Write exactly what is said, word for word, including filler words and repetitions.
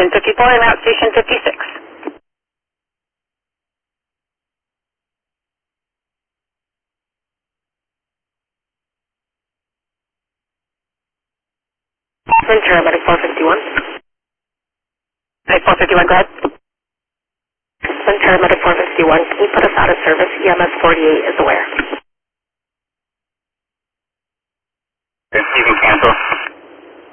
Station fifty-four and Route Station fifty-six. Ventura, Medic four fifty-one. Medic four fifty-one, go ahead. Ventura, Medic four fifty-one, can you put us out of service? E M S forty-eight is aware. You can cancel.